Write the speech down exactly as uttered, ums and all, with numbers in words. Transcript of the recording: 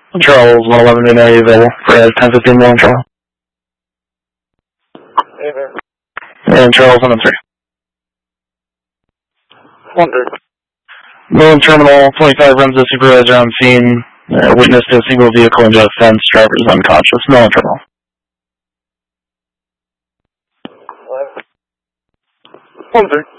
Charles, one eleven, Main area available for a ten fifteen Millen Charles. Hey there. And Charles, one three. one three. Millen Terminal, twenty-five runs the supervisor on scene. Uh, witnessed a single vehicle into a fence. Driver is unconscious. Millen Terminal. one three.